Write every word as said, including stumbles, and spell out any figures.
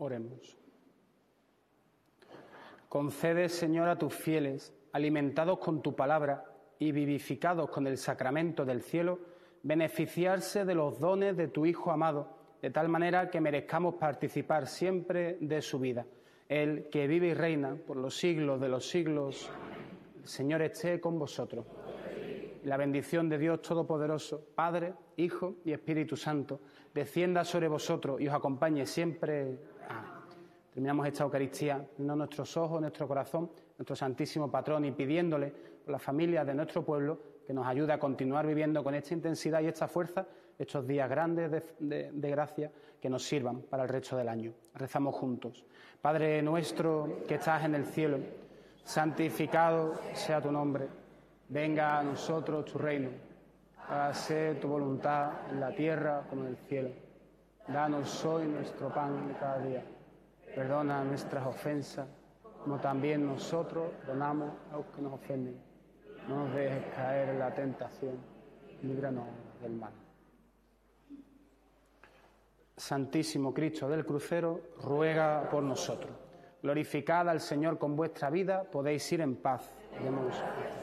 Oremos. Concede, Señor, a tus fieles, alimentados con tu palabra y vivificados con el sacramento del cielo, beneficiarse de los dones de tu Hijo amado, de tal manera que merezcamos participar siempre de su vida. Él, que vive y reina por los siglos de los siglos, el Señor esté con vosotros. La bendición de Dios Todopoderoso, Padre, Hijo y Espíritu Santo, descienda sobre vosotros y os acompañe siempre. Amén. Terminamos esta Eucaristía, no nuestros ojos, nuestro corazón, nuestro Santísimo Patrón, y pidiéndole por la familia de nuestro pueblo que nos ayude a continuar viviendo con esta intensidad y esta fuerza estos días grandes de, de, de gracia que nos sirvan para el resto del año. Rezamos juntos. Padre nuestro que estás en el cielo, santificado sea tu nombre. Venga a nosotros tu reino. Hágase tu voluntad en la tierra como en el cielo. Danos hoy nuestro pan de cada día. Perdona nuestras ofensas, como también nosotros perdonamos a los que nos ofenden. No nos dejes caer en la tentación, líbranos del mal. Santísimo Cristo del Crucero, ruega por nosotros. Glorificad al Señor con vuestra vida, podéis ir en paz. Demos